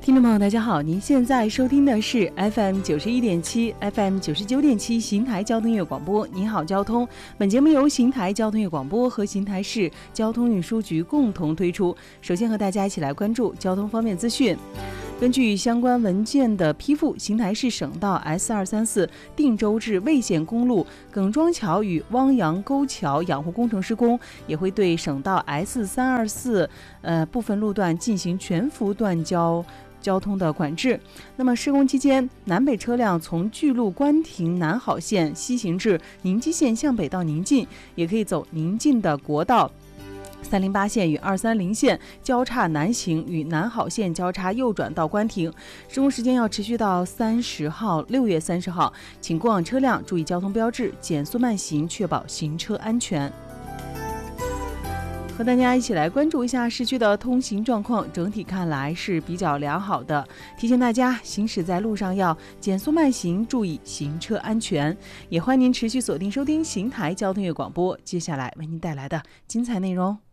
听众朋友大家好，您现在收听的是 FM 91.7 FM 99.7邢台交通音乐广播。您好交通，本节目由邢台交通音乐广播和邢台市交通运输局共同推出。首先和大家一起来关注交通方面资讯。根据相关文件的批复，邢台市省道 S234 定州至魏县公路耿庄桥与汪洋沟桥养护工程施工，也会对省道 S324部分路段进行全幅断交通的管制。那么施工期间，南北车辆从巨鹿关亭南好线西行至宁基线向北到宁晋，也可以走宁晋的国道308线与230线交叉南行，与南好线交叉右转到关亭。施工时间要持续到6月30号，请过往车辆注意交通标志，减速慢行，确保行车安全。和大家一起来关注一下市区的通行状况，整体看来是比较良好的。提醒大家行驶在路上要减速慢行，注意行车安全。也欢迎您持续锁定收听邢台交通乐广播接下来为您带来的精彩内容。